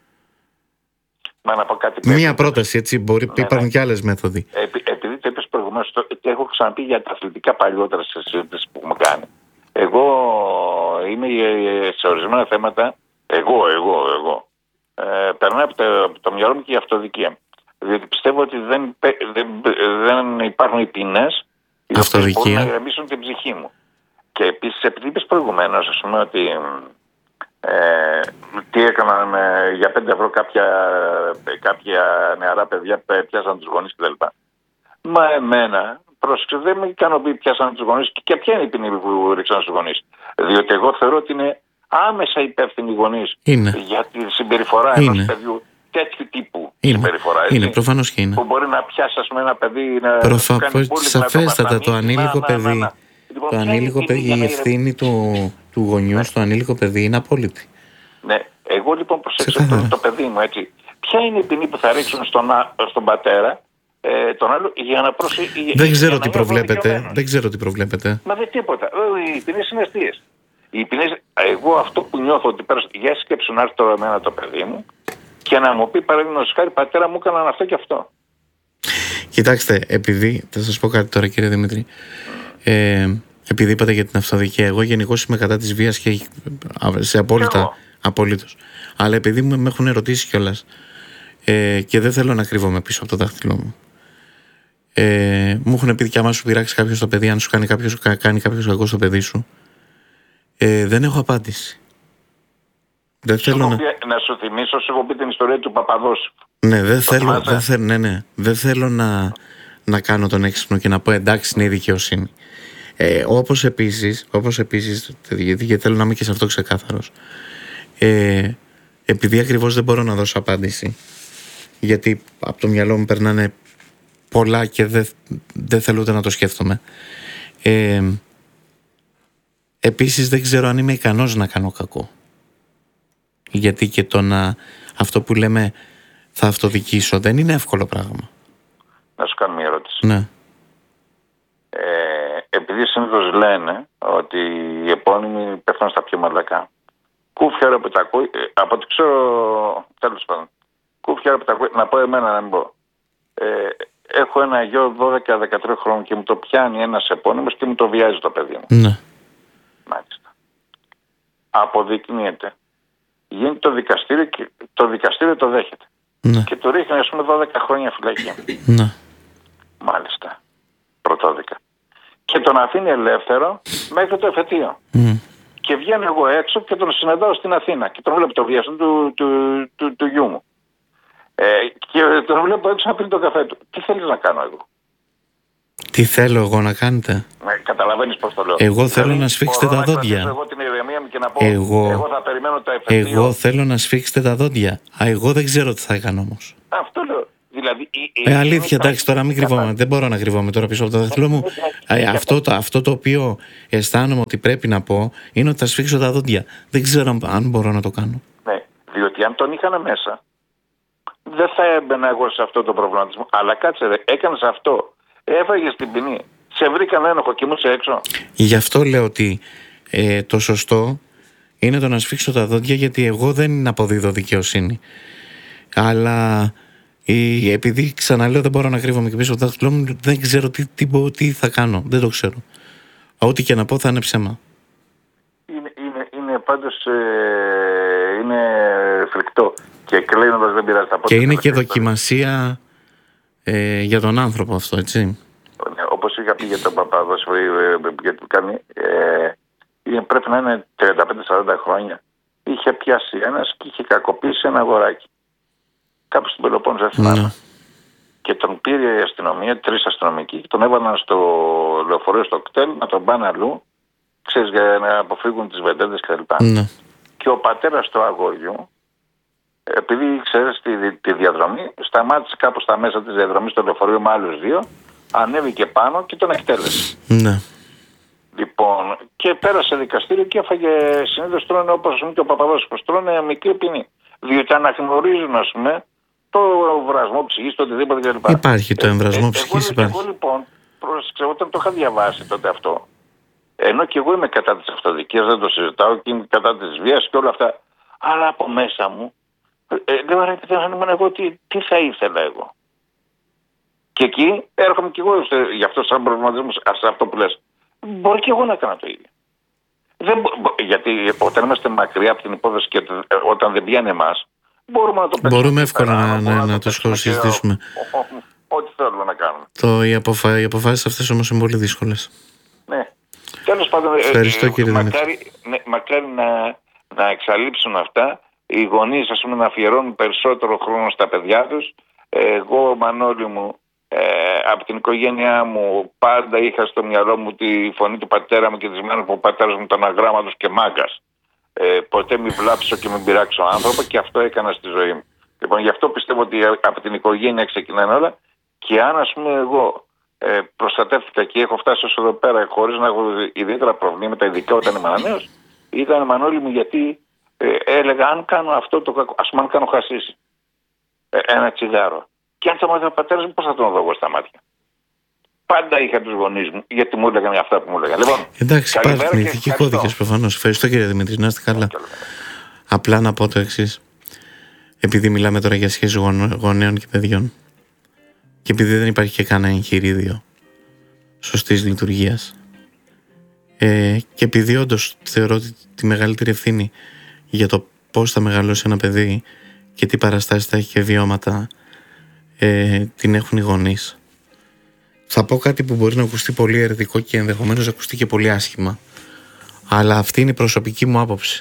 Μα να πω κάτι. Μία πρόταση, έτσι. Υπάρχουν και άλλες μέθοδοι. Επειδή το είπες προηγουμένως, και έχω ξαναπεί για τα αθλητικά παλιότερα σε συζήτηση που έχουμε κάνει. Εγώ είμαι σε ορισμένα θέματα. Εγώ. Περνάω από το μυαλό μου και η αυτοδικία. Διότι πιστεύω ότι δεν υπάρχουν οι ποινές οι οποίες μπορούν να ηρεμήσουν την ψυχή μου. Και επίσης, επειδή είπες προηγουμένως, ας πούμε, ότι τι έκαναν για 5 ευρώ κάποια νεαρά παιδιά, πιάσαν τους γονείς κτλ. Μα εμένα, πρόσεξε, δεν με ικανοποιεί πιάσαν τους γονείς και ποια είναι η ποινή που ρίξαν στους γονείς. Διότι εγώ θεωρώ ότι είναι άμεσα υπεύθυνοι οι γονείς για τη συμπεριφορά ενός παιδιού τέτοιου τύπου συμπεριφορά. Είναι, προφανώς και είναι. Που μπορεί να πιάσει, ας πούμε, ένα παιδί σαφέστατα το ανήλικο παιδί. Το ανήλικο παιδί, η ευθύνη του γονιού στο ανήλικο παιδί είναι απόλυτη. Ναι, εγώ λοιπόν προσέξω το παιδί μου, έτσι. Ποια είναι η ποινή που θα ρίξουν στον πατέρα, τον άλλο, για να προσέχει. Δεν ξέρω τι προβλέπετε. Μα δεν τίποτα. Οι ποινές είναι αστείες. Οι ποινές, εγώ αυτό που νιώθω ότι πέρα, για σκέψου να έρθει τώρα εμένα το παιδί μου και να μου πει, παραδείγματος χάρη, πατέρα μου έκαναν αυτό και αυτό. Κοιτάξτε, επειδή. Θα σας πω κάτι τώρα, κύριε Δημήτρη. Επειδή είπατε για την αυτοδικία, εγώ γενικώς είμαι κατά της βίας και σε απολύτως. Αλλά επειδή με έχουν ερωτήσει κιόλας και δεν θέλω να κρύβομαι πίσω από το δάχτυλό μου, μου έχουν πει και άμα σου πειράξει κάποιος το παιδί, αν σου κάνει κάποιος κακό στο παιδί σου, δεν έχω απάντηση. Δεν θέλω να σου θυμίσω, σου έχω πει την ιστορία του Παπαδόσου. Ναι, δεν θέλω να κάνω τον έξυπνο και να πω εντάξει, είναι η δικαιοσύνη. Όπως επίσης, γιατί θέλω να είμαι και σε αυτό ξεκάθαρος, επειδή ακριβώς δεν μπορώ να δώσω απάντηση, γιατί από το μυαλό μου περνάνε πολλά και δεν θέλω ούτε να το σκέφτομαι, επίσης δεν ξέρω αν είμαι ικανός να κάνω κακό, γιατί και αυτό που λέμε θα αυτοδικήσω δεν είναι εύκολο πράγμα. Να σου κάνω μια ερώτηση. Ναι. Επειδή συνήθως λένε ότι οι επώνυμοι πέφτουν στα πιο μαλακά. Κούφια που τα ακούει, από ό,τι ξέρω, τέλος πάντων. Κούφια που τα ακούει, να πω εμένα να μην πω. Έχω ένα γιο 12-13 χρόνων και μου το πιάνει ένας επώνυμος και μου το βιάζει το παιδί μου. Ναι. Μάλιστα. Αποδεικνύεται. Γίνεται το δικαστήριο και το δικαστήριο το δέχεται. Ναι. Και του ρίχνει, ας πούμε, 12 χρόνια φυλακή. Ναι. Μάλιστα. Πρωτόδικα. Και τον αφήνει ελεύθερο μέχρι το εφετείο. Και βγαίνω εγώ έξω και τον συναντάω στην Αθήνα και τον βλέπω το βιαστό του γιού μου. Και τον βλέπω έξω να πίνει το καφέ του. Τι θέλεις να κάνω εγώ? Τι θέλω εγώ να κάνετε? Καταλαβαίνεις πώς το λέω? Εγώ θέλω να σφίξετε τα δόντια. Εγώ την ηρεμία μου και να πω εγώ θα περιμένω το εφετείο. Εγώ θέλω να σφίξετε τα δόντια. Εγώ δεν ξέρω τι θα έκανα όμως. Αυτό λέω. Δηλαδή, αλήθεια, εντάξει, τώρα μην κρυβόμαι. Δεν μπορώ να κρυβόμαι τώρα πίσω από το δάχτυλό μου. Αυτό το οποίο αισθάνομαι ότι πρέπει να πω είναι ότι θα σφίξω τα δόντια. Δεν ξέρω αν μπορώ να το κάνω. Ναι, διότι αν τον είχαν μέσα, δεν θα έμπαινα εγώ σε αυτό το προβληματισμό. Αλλά κάτσε, έκανες αυτό, έφαγες την ποινή, σε βρήκαν ένοχο και ήμουν έξω. Γι' αυτό λέω ότι το σωστό είναι το να σφίξω τα δόντια, γιατί εγώ δεν αποδίδω δικαιοσύνη. Αλλά επειδή ξαναλέω δεν μπορώ να κρύβομαι και πίσω από το δάχτυλό μου, δεν ξέρω τι θα κάνω. Δεν το ξέρω. Ό,τι και να πω θα είναι ψέμα. Είναι πάντως είναι φρικτό. Και κλείνοντας δεν πειράζει, θα πω. Και είναι και δοκιμασία για τον άνθρωπο αυτό, έτσι. Όπως είχα πει για τον Παπαδόσφαιρο, γιατί κάνει, πρέπει να είναι 35-40 χρόνια. Είχε πιάσει ένας και είχε κακοποιήσει ένα αγοράκι. Κάπου στην Πελοπόννησο, δεν θυμάμαι. Ναι. Και τον πήρε η αστυνομία, 3 αστυνομικοί, και τον έβαλαν στο λεωφορείο, στο κτέλ, να τον πάνε αλλού, ξέρεις, για να αποφύγουν τις βεντέτες κτλ. Ναι. Και ο πατέρας του αγόριου, επειδή ξέρεις τη διαδρομή, σταμάτησε κάπου στα μέσα της διαδρομής στο λεωφορείο με άλλους 2, ανέβηκε πάνω και τον εκτέλεσε. Ναι. Λοιπόν, και πέρασε δικαστήριο και έφαγε, συνήθως τρώνε, όπως και ο Παπαδόσφαιρος, τρώνε μικρή ποινή. Διότι αναγνωρίζουν, ας πούμε, το εμβρασμό ψυχής, το οτιδήποτε κλπ. Υπάρχει το εμβρασμό ψυχής, υπάρχει. Εγώ λοιπόν, όταν το είχα διαβάσει τότε αυτό, ενώ και εγώ είμαι κατά της αυτοδικίας, δεν το συζητάω, και είμαι κατά της βίας και όλα αυτά, αλλά από μέσα μου, λέω ρε παιδί, αν ήμουν εγώ, τι θα ήθελα εγώ. Και εκεί έρχομαι και εγώ γι' αυτό σαν προβληματισμό, σε αυτό που λες. Μπορεί και εγώ να κάνω το ίδιο. Γιατί όταν είμαστε μακριά από την υπόθεση και όταν δεν πιάνει εμάς, μπορούμε να το παίξουμε. Μπορούμε εύκολα να το συζητήσουμε. Ό,τι θέλουμε να κάνουμε. Οι αποφάσεις αυτές όμως είναι πολύ δύσκολες. Ναι. Τέλος πάντων, ευχαριστώ, κύριε μακάρι να εξαλείψουν αυτά. Οι γονείς, ας πούμε, να αφιερώνουν περισσότερο χρόνο στα παιδιά τους. Εγώ, Μανώλη μου, από την οικογένειά μου πάντα είχα στο μυαλό μου τη φωνή του πατέρα μου και της μάνας που ο πατέρας μου ήταν αγράμματος και μάγκας. Ποτέ μη βλάψω και μην πειράξω άνθρωπο, και αυτό έκανα στη ζωή μου. Λοιπόν, γι' αυτό πιστεύω ότι από την οικογένεια ξεκινάνε όλα, και αν, ας πούμε, εγώ προστατεύτηκα και έχω φτάσει ως εδώ πέρα χωρίς να έχω ιδιαίτερα προβλήματα, ειδικά όταν ήμουν νέος, ήταν, Μανώλη μου, γιατί έλεγα αν κάνω αυτό το κακό, ας πούμε, αν κάνω χασίση, ένα τσιγάρο, και αν θα μάθει ο πατέρας μου, πώς θα τον δω εγώ στα μάτια. Πάντα είχα τους γονείς μου, γιατί μου έλεγαν αυτά που μου έλεγαν. Λοιπόν, εντάξει, υπάρχουν ηθικοί κώδικες προφανώς. Ευχαριστώ, κύριε Δημήτρη, να είστε καλά. Απλά να πω το εξής. Επειδή μιλάμε τώρα για σχέσεις γονέων και παιδιών, και επειδή δεν υπάρχει και κανένα εγχειρίδιο σωστής λειτουργίας, και επειδή όντως θεωρώ ότι τη μεγαλύτερη ευθύνη για το πώς θα μεγαλώσει ένα παιδί και τι παραστάσεις θα έχει και βιώματα την έχουν οι γονείς, θα πω κάτι που μπορεί να ακουστεί πολύ αιρετικό και ενδεχομένως να ακουστεί και πολύ άσχημα, αλλά αυτή είναι η προσωπική μου άποψη.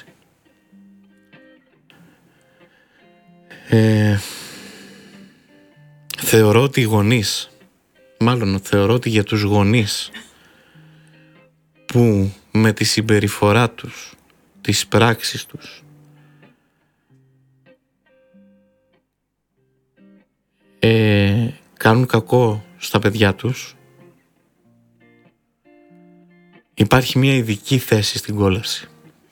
Θεωρώ ότι οι γονείς, θεωρώ ότι για τους γονείς που με τη συμπεριφορά τους, τις πράξεις τους, κάνουν κακό στα παιδιά τους, υπάρχει μια ειδική θέση στην κόλαση.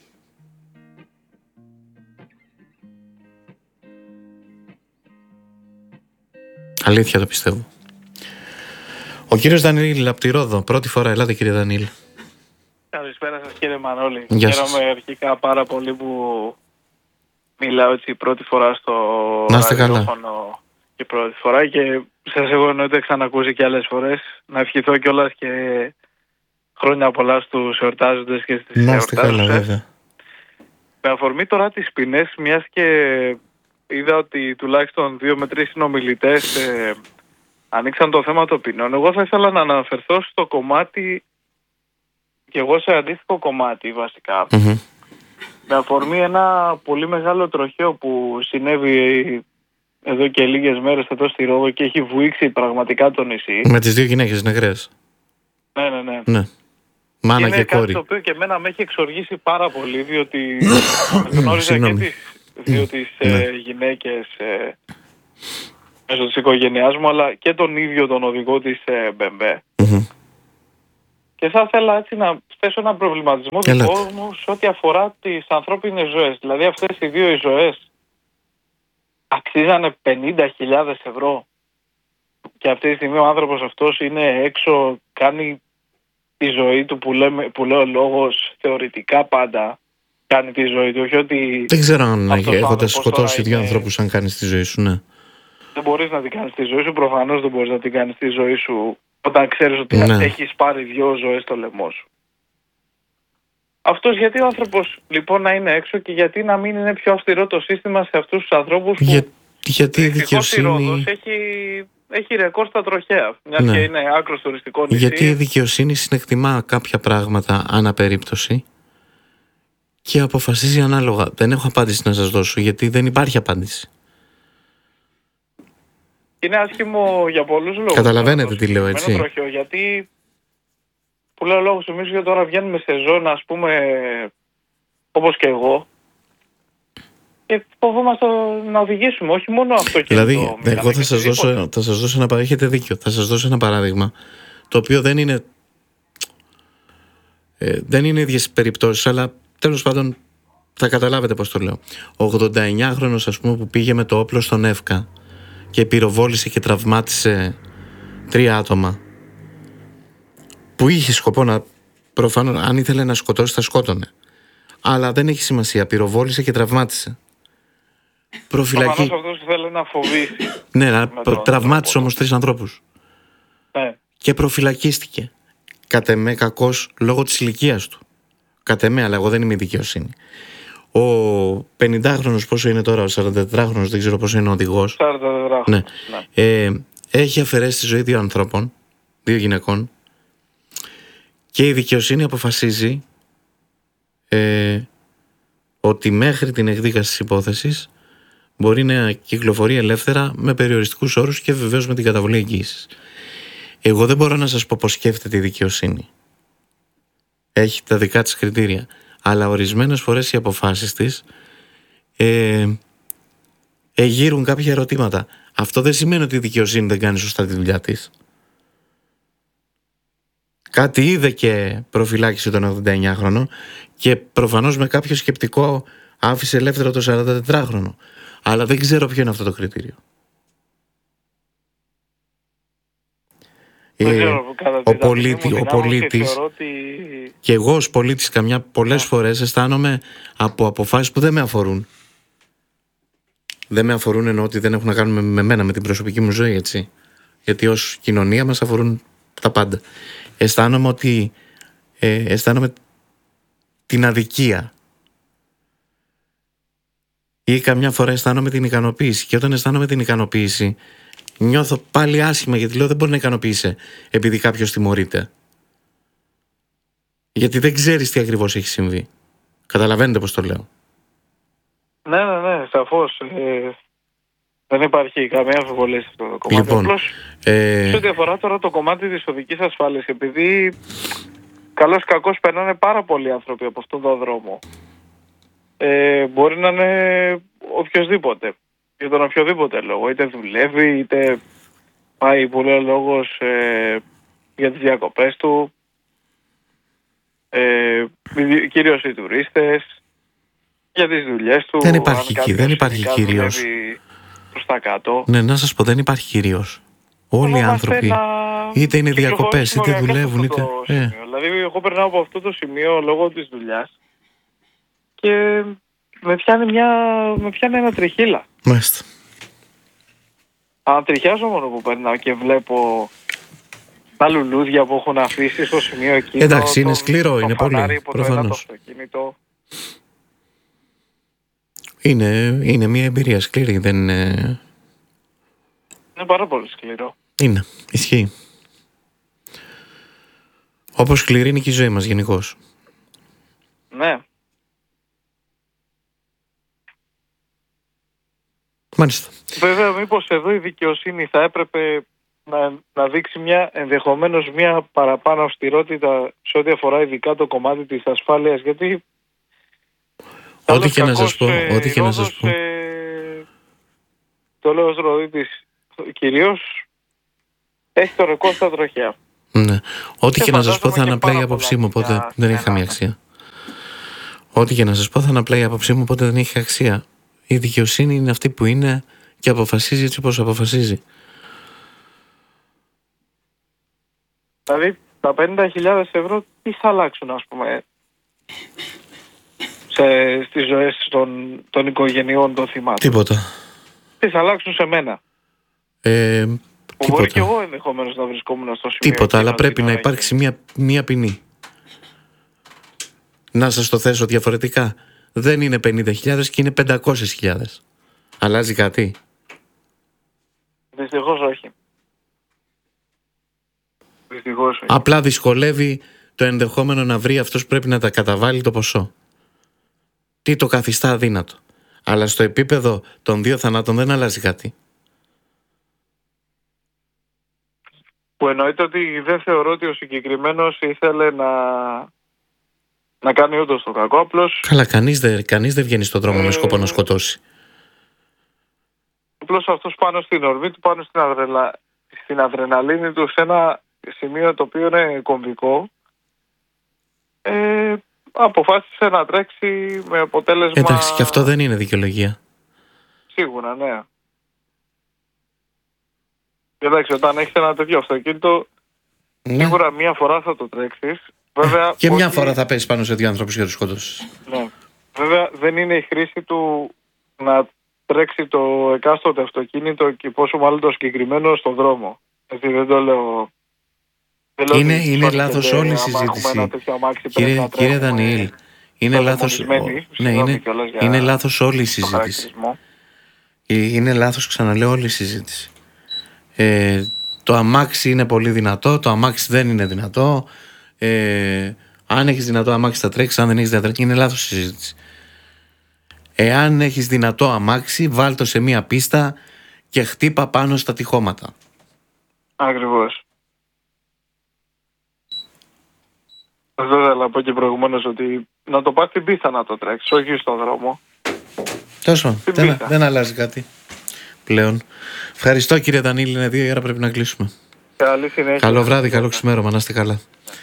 Αλήθεια το πιστεύω. Ο κύριος Δανίλη από τη Ρόδο, πρώτη φορά. Ελάτε, κύριε Δανίλη. Καλησπέρα σας, κύριε Μανώλη. Γεια σας. Χαίρομαι αρχικά πάρα πολύ που μιλάω έτσι πρώτη φορά στο ραδιόφωνο και πρώτη φορά, και σας έχω εννοείται ξανακούσει και άλλες φορές. Να ευχηθώ κιόλας και χρόνια πολλά στους εορτάζοντες και στις εορτάζοντες. Να είστε καλά, βέβαια. Με αφορμή τώρα τις ποινές, μιας και είδα ότι τουλάχιστον 2 με 3 συνομιλητές ανοίξαν το θέμα των ποινών, εγώ θα ήθελα να αναφερθώ στο κομμάτι, και εγώ σε αντίστοιχο κομμάτι βασικά, με αφορμή ένα πολύ μεγάλο τροχαίο που συνέβη εδώ και λίγες μέρες εδώ στη Ρόδο και έχει βουήξει πραγματικά το νησί. Με τις 2 γυναίκες νεκρές. Ναι. Μάνα και κόρη. Είναι κάτι το οποίο και εμένα με έχει εξοργήσει πάρα πολύ, διότι γνώριζα και τις 2 τις γυναίκες μέσω της οικογένειάς μου, αλλά και τον ίδιο τον οδηγό της BMW. Και θα ήθελα έτσι να θέσω ένα προβληματισμό δικό μου σε ό,τι αφορά τις ανθρώπινες ζωές. Δηλαδή αυτές οι δύο οι ζωές αξίζανε 50.000 ευρώ και αυτή τη στιγμή ο άνθρωπος αυτός είναι έξω, κάνει τη ζωή του που λέει ο λόγος θεωρητικά πάντα κάνει τη ζωή του, όχι ότι... Δεν ξέρω αν έχοντας σκοτώσει δύο ανθρώπους αν κάνεις τη ζωή σου, ναι. Δεν μπορείς να την κάνεις τη ζωή σου, προφανώς δεν μπορείς να την κάνεις τη ζωή σου όταν ξέρεις ότι έχεις πάρει δύο ζωές στο λαιμό σου. Αυτός γιατί ο άνθρωπος λοιπόν να είναι έξω και γιατί να μην είναι πιο αυστηρό το σύστημα σε αυτούς τους ανθρώπους που γιατί η δικαιοσύνη έχει ρεκόρ στα τροχαία, μιας και είναι άκρος τουριστικό νησί. Γιατί η δικαιοσύνη συνεκτιμά κάποια πράγματα ανά περίπτωση και αποφασίζει ανάλογα. Δεν έχω απάντηση να σας δώσω γιατί δεν υπάρχει απάντηση. Είναι άσχημο για πολλούς λόγους. Καταλαβαίνετε τι λέω, έτσι. Τροχαίο, γιατί που λέω λόγος εμείς και τώρα βγαίνουμε σε ζώνα, ας πούμε, όπως και εγώ, και φοβόμαστε να οδηγήσουμε, όχι μόνο αυτό και δηλαδή, εγώ θα σας δώσω ένα παράδειγμα. Έχετε δίκιο. Θα σας δώσω ένα παράδειγμα το οποίο δεν είναι ίδιες περιπτώσεις, αλλά τέλος πάντων θα καταλάβετε πώς το λέω. Ο 89χρονος, ας πούμε, που πήγε με το όπλο στον Εύκα και πυροβόλησε και τραυμάτισε 3 άτομα, που είχε σκοπό να, προφανώς, αν ήθελε να σκοτώσει θα σκότωνε, αλλά δεν έχει σημασία, πυροβόλησε και τραυμάτισε. Προφυλακή. Προφανώς αυτός θέλει να φοβήσει. Ναι, τραυμάτισε όμως 3 ανθρώπους. Ναι. Και προφυλακίστηκε. Κατ' εμέ κακώς λόγω της ηλικίας του. Κατ' εμέ, αλλά εγώ δεν είμαι η δικαιοσύνη. Ο 50χρονος πόσο είναι τώρα, ο 44χρονος δεν ξέρω πόσο είναι ο οδηγός. 44χρονος. Ναι. Έχει αφαιρέσει τη ζωή 2 ανθρώπων, 2 γυναικών, και η δικαιοσύνη αποφασίζει ότι μέχρι την εκδίκαση της υπόθεσης μπορεί να κυκλοφορεί ελεύθερα με περιοριστικούς όρους και βεβαίως με την καταβολή εγγύησης. Εγώ δεν μπορώ να σας πω πώς σκέφτεται η δικαιοσύνη. Έχει τα δικά της κριτήρια. Αλλά ορισμένες φορές οι αποφάσεις της εγείρουν κάποια ερωτήματα. Αυτό δεν σημαίνει ότι η δικαιοσύνη δεν κάνει σωστά τη δουλειά της. Κάτι είδε και προφυλάκησε τον 89χρονο και προφανώς με κάποιο σκεπτικό άφησε ελεύθερο το 44χρονο. Αλλά δεν ξέρω ποιο είναι αυτό το κριτήριο. Ο πολίτης και εγώ ως πολίτης πολλές φορές αισθάνομαι από αποφάσεις που δεν με αφορούν. Δεν με αφορούν εννοώ ότι δεν έχουν να κάνουν με μένα, με την προσωπική μου ζωή, έτσι. Γιατί ως κοινωνία μας αφορούν τα πάντα. Αισθάνομαι ότι αισθάνομαι την αδικία ή καμιά φορά αισθάνομαι την ικανοποίηση, και όταν αισθάνομαι την ικανοποίηση νιώθω πάλι άσχημα, γιατί λέω δεν μπορεί να ικανοποιήσει επειδή κάποιος τιμωρείται. Γιατί δεν ξέρεις τι ακριβώς έχει συμβεί. Καταλαβαίνετε πώς το λέω. Ναι, σαφώς. Δεν υπάρχει καμία αμφιβολία σε αυτό το κομμάτι. Λοιπόν, απλώς, σε ό,τι αφορά τώρα το κομμάτι της οδικής ασφάλειας, επειδή καλώς κακώς περνάνε πάρα πολλοί άνθρωποι από αυτόν τον δρόμο, μπορεί να είναι οποιοσδήποτε, για τον οποιοδήποτε λόγο, είτε δουλεύει, είτε πάει που λέει ο λόγος για τις διακοπές του, κυρίως οι τουρίστες, για τις δουλειές του. Δεν υπάρχει κυρίως. Προς τα κάτω. Ναι, να σας πω, δεν υπάρχει κυρίως. Όλοι οι άνθρωποι, είτε είναι διακοπές, είτε δουλεύουν, είτε... Δηλαδή, εγώ περνάω από αυτό το σημείο λόγω της δουλειάς και με πιάνει ένα τριχύλα. Μάλιστα. Ανατριχιάζω μόνο που περνάω και βλέπω τα λουλούδια που έχουν αφήσει στο σημείο εκείνο. Εντάξει, είναι σκληρό, είναι πολύ, προφανώς. Είναι μια εμπειρία σκληρή, δεν είναι... Είναι πάρα πολύ σκληρό. Είναι, ισχύει. Όπως σκληρή είναι και η ζωή μας γενικώς. Ναι. Μάλιστα. Βέβαια, μήπως εδώ η δικαιοσύνη θα έπρεπε να δείξει ενδεχομένως μια παραπάνω αυστηρότητα σε ό,τι αφορά ειδικά το κομμάτι της ασφάλειας, γιατί ό,τι και να σας πω, το λέω ως Ροδίτης, κυρίως έχει το ρεκόρ στα τροχαία. Ναι. Ό,τι και να σας πω θα είναι απλά η πάρα άποψή μου, πολλά οπότε δεν έχει καμία αξία. Ό,τι και να σας πω θα είναι απλά η άποψή μου, οπότε δεν έχει αξία. Η δικαιοσύνη είναι αυτή που είναι και αποφασίζει έτσι όπως αποφασίζει. Δηλαδή τα 50.000 ευρώ τι θα αλλάξουν, ας πούμε, στις ζωές των οικογενειών των θυμάτων? Τίποτα. Τι θα αλλάξουν σε μένα? Μπορεί και εγώ ενδεχομένως να βρισκόμουν στο σημείο. Τίποτα, αλλά πρέπει να υπάρξει μια ποινή. Να σας το θέσω διαφορετικά. Δεν είναι 50.000 και είναι 500.000. Αλλάζει κάτι? Δυστυχώς όχι. Δυστυχώς όχι. Απλά δυσκολεύει το ενδεχόμενο να βρει αυτός που πρέπει να τα καταβάλει το ποσό. Τι το καθιστά αδύνατο. Αλλά στο επίπεδο των 2 θανάτων δεν αλλάζει κάτι. Που εννοείται ότι δεν θεωρώ ότι ο συγκεκριμένος ήθελε να κάνει όντως το κακό, απλώς... Καλά, κανείς δεν βγαίνει στον δρόμο με σκοπό να σκοτώσει. Απλώς αυτός πάνω στην ορμή του, πάνω στην αδρεναλίνη του, σε ένα σημείο το οποίο είναι κομβικό, αποφάσισε να τρέξει με αποτέλεσμα... Εντάξει, και αυτό δεν είναι δικαιολογία. Σίγουρα, ναι. Εντάξει, όταν έχεις ένα τέτοιο αυτοκίνητο, Ναι. σίγουρα μία φορά θα το τρέξεις. Βέβαια, Και μια φορά θα πέσει πάνω σε 2 ανθρώπους για τους σκότωσες. Ναι. Βέβαια δεν είναι η χρήση του να τρέξει το εκάστοτε αυτοκίνητο και πόσο μάλλον το συγκεκριμένο στον δρόμο. Έτσι δεν το λέω... Είναι λάθος όλη η συζήτηση. Κύριε Δανιήλ, είναι λάθος. Ναι, είναι λάθος όλη η συζήτηση. Είναι λάθος, ξαναλέω, όλη η συζήτηση. Το αμάξι είναι πολύ δυνατό, το αμάξι δεν είναι δυνατό. Αν έχεις δυνατό αμάξι θα τρέξεις, αν δεν έχεις δυνατό, είναι λάθος η συζήτηση. Εάν έχεις δυνατό αμάξι, βάλ' το σε μία πίστα και χτύπα πάνω στα τυχώματα. Ακριβώς. Αυτό ήθελα να πω και προηγουμένως, ότι να το πας στην πίστα να το τρέξεις, όχι στον δρόμο. Τόσο, δεν αλλάζει κάτι πλέον. Ευχαριστώ κύριε Δανίλη, είναι 2 η ώρα, πρέπει να κλείσουμε. Καλή συνέχεια. Καλό βράδυ, καλό ξημέρωμα, να είστε καλά.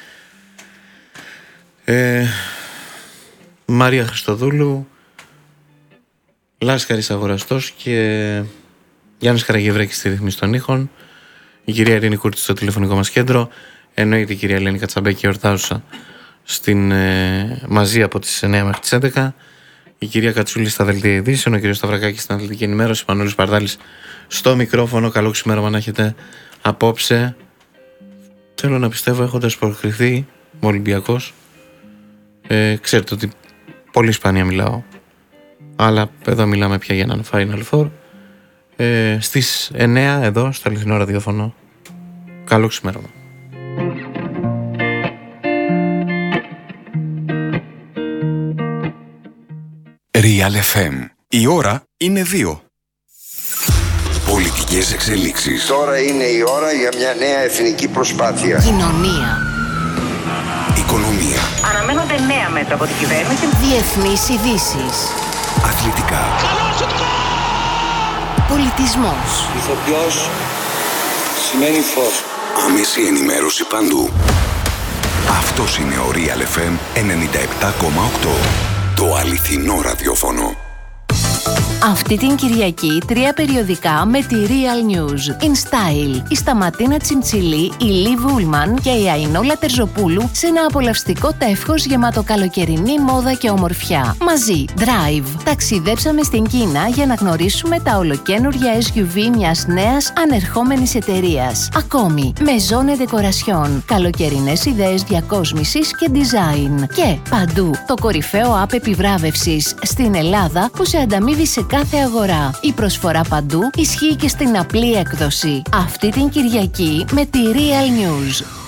Μαρία Χριστοδούλου, Λάσκαρης Αγοραστός και Γιάννης Καραγευρέκης στη ρύθμιση των ήχων, η κυρία Ειρήνη Κούρτη στο τηλεφωνικό μας κέντρο, εννοείται η κυρία Ελένη Κατσαμπέκη ορτάζουσα μαζί από τις 9 μέχρι τις 11, η κυρία Κατσούλη στα δελτία ειδήσεων, ο κύριος Σταυρακάκης στην αθλητική ενημέρωση, Μανώλης Παρδάλης στο μικρόφωνο. Καλό ξημέρωμα να έχετε απόψε. Θέλω να πιστεύω, έχοντας προκριθεί με Ολυμπιακός, ξέρετε ότι πολύ σπάνια μιλάω, αλλά εδώ μιλάμε πια για έναν Final Four, στις 9 εδώ στο αληθινό ραδιόφωνο. Καλό ξημέρωμα. Real FM. Η ώρα είναι 2. Πολιτικές εξελίξεις. Τώρα είναι η ώρα για μια νέα εθνική προσπάθεια. Κοινωνία. Οικονομία. Αναμένονται νέα μέτρα από την κυβέρνηση. Διεθνείς ειδήσεις. Αθλητικά. Πολιτισμός. Ηθοποιός σημαίνει φως. Άμεση ενημέρωση παντού. Αυτός είναι ο Real FM 97,8. Το αληθινό ραδιόφωνο. Αυτή την Κυριακή 3 περιοδικά με τη Real News. In Style, η Σταματίνα Τσιμτσιλή, η Λί Βούλμαν και η Αϊνόλα Τερζοπούλου σε ένα απολαυστικό τεύχος γεμάτο καλοκαιρινή μόδα και ομορφιά. Μαζί, Drive. Ταξιδέψαμε στην Κίνα για να γνωρίσουμε τα ολοκαίνουργια SUV μιας νέας ανερχόμενης εταιρείας. Ακόμη, Maison Decoration. Καλοκαιρινές ιδέες διακόσμησης και design. Και παντού, το κορυφαίο app επιβράβευσης στην Ελλάδα που σε ανταμείβει σε κάθε αγορά. Η προσφορά παντού ισχύει και στην απλή έκδοση. Αυτή την Κυριακή με τη Real News.